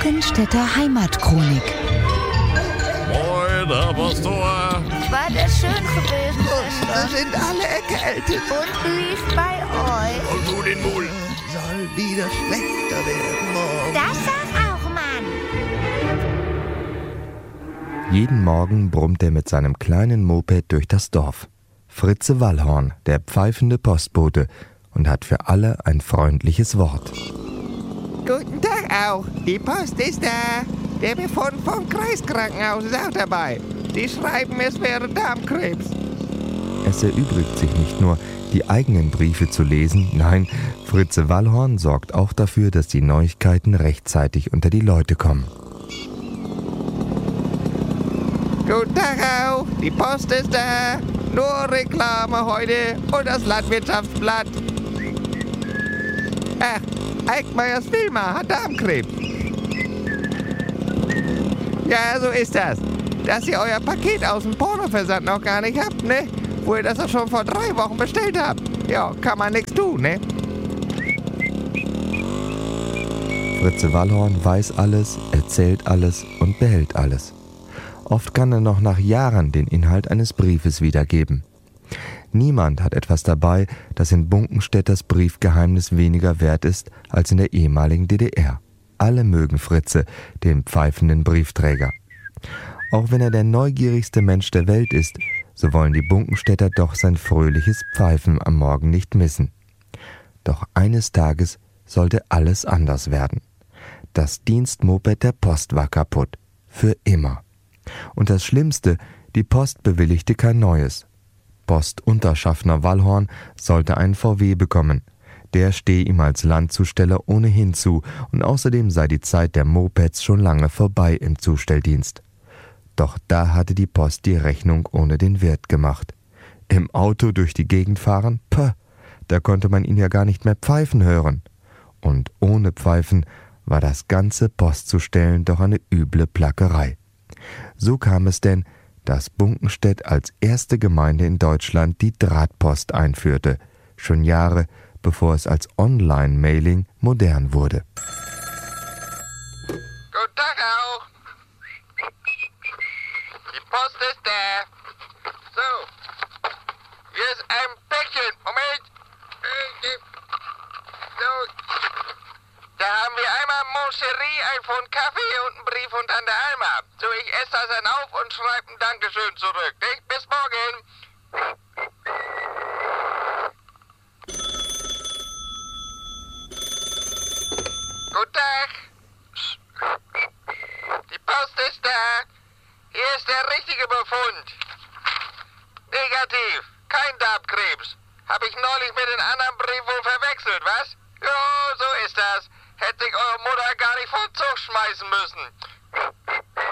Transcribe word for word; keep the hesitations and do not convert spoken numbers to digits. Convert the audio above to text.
Brünstenstädter Heimatchronik. Moin, Herr Pastor. War das schön gewesen, Wir Schwester? sind alle erkältet. Und wie lief's bei euch? Und du den Mul. Soll wieder schlechter werden morgen. Das sag auch, Mann. Jeden Morgen brummt er mit seinem kleinen Moped durch das Dorf. Fritze Wallhorn, der pfeifende Postbote, und hat für alle ein freundliches Wort. Guten Tag auch. Die Post ist da. Der Befund vom Kreiskrankenhaus ist auch dabei. Die schreiben, es wäre Darmkrebs. Es erübrigt sich nicht nur, die eigenen Briefe zu lesen, nein, Fritze Wallhorn sorgt auch dafür, dass die Neuigkeiten rechtzeitig unter die Leute kommen. Guten Tag auch. Die Post ist da. Nur Reklame heute und das Landwirtschaftsblatt. Ach, Eickmeyers Wilma hat Darmkrebs. Ja, so ist das. Dass ihr euer Paket aus dem Pornoversand noch gar nicht habt, ne? Wo ihr das doch schon vor drei Wochen bestellt habt. Ja, kann man nichts tun, ne? Fritze Wallhorn weiß alles, erzählt alles und behält alles. Oft kann er noch nach Jahren den Inhalt eines Briefes wiedergeben. Niemand hat etwas dabei, das in Bunkenstädters Briefgeheimnis weniger wert ist als in der ehemaligen D D R. Alle mögen Fritze, den pfeifenden Briefträger. Auch wenn er der neugierigste Mensch der Welt ist, so wollen die Bunkenstädter doch sein fröhliches Pfeifen am Morgen nicht missen. Doch eines Tages sollte alles anders werden. Das Dienstmoped der Post war kaputt. Für immer. Und das Schlimmste, die Post bewilligte kein neues. Postunterschaffner Wallhorn sollte einen V W bekommen. Der stehe ihm als Landzusteller ohnehin zu und außerdem sei die Zeit der Mopeds schon lange vorbei im Zustelldienst. Doch da hatte die Post die Rechnung ohne den Wirt gemacht. Im Auto durch die Gegend fahren? Puh, da konnte man ihn ja gar nicht mehr pfeifen hören. Und ohne Pfeifen war das ganze Postzustellen doch eine üble Plackerei. So kam es denn, dass Bunkenstedt als erste Gemeinde in Deutschland die Drahtpost einführte, schon Jahre bevor es als Online-Mailing modern wurde. Guten Tag auch. Die Post ist da. So. Hier ist ein Päckchen. Moment. So. Da haben wir einmal Moncherie, ein Pfund Kaffee und einen Brief von Tante Alma. So, ich esse das dann auf und schreibe ein Dankeschön zurück. Nicht? Bis morgen. Guten Tag. Die Post ist da. Hier ist der richtige Befund. Negativ. Kein Darmkrebs. Hab ich neulich mit den anderen Brief wohl verwechselt, was? Ja, so ist das. Hätte ich eure Mutter gar nicht vom Zug schmeißen müssen.